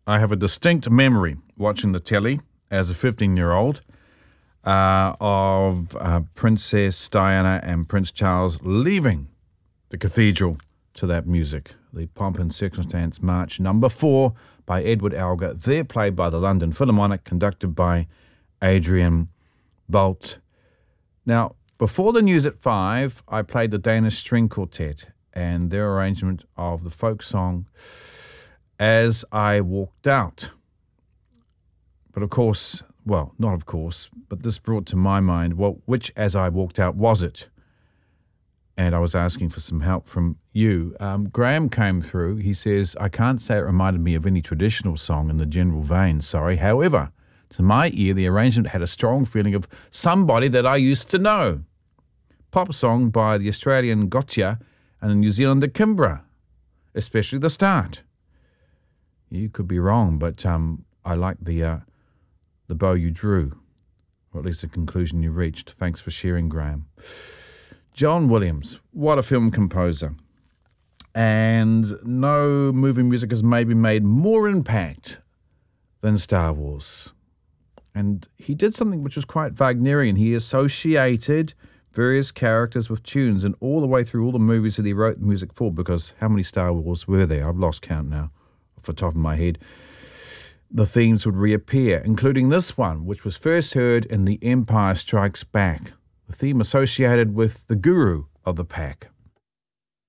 I have a distinct memory watching the telly as a 15-year-old of Princess Diana and Prince Charles leaving the cathedral to that music. The Pomp and Circumstance March No. 4 by Edward Elgar, there played by the London Philharmonic, conducted by Adrian Boult. Now, before the news at 5, I played the Danish String Quartet and their arrangement of the folk song As I Walked Out. But of course, well, not of course, but this brought to my mind, well, which As I Walked Out was it? And I was asking for some help from you. Graham came through. He says, I can't say it reminded me of any traditional song in the general vein, sorry. However, to my ear, the arrangement had a strong feeling of somebody that I used to know. Pop song by the Australian Gotcha and the New Zealander Kimbra, especially the start. You could be wrong, but I like the bow you drew, or at least the conclusion you reached. Thanks for sharing, Graham. John Williams, what a film composer. And no movie music has maybe made more impact than Star Wars. And he did something which was quite Wagnerian. He associated various characters with tunes, and all the way through all the movies that he wrote music for, because how many Star Wars were there? I've lost count now, off the top of my head. The themes would reappear, including this one, which was first heard in The Empire Strikes Back, the theme associated with the guru of the pack.